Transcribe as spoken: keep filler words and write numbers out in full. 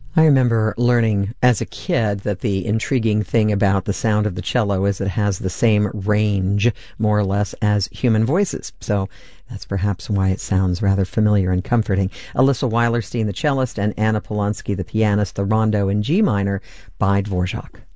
I remember learning as a kid that the intriguing thing about the sound of the cello is it has the same range, more or less, as human voices. So that's perhaps why it sounds rather familiar and comforting. Alyssa Weilerstein, the cellist, and Anna Polonsky, the pianist, the Rondo in G minor by Dvorak.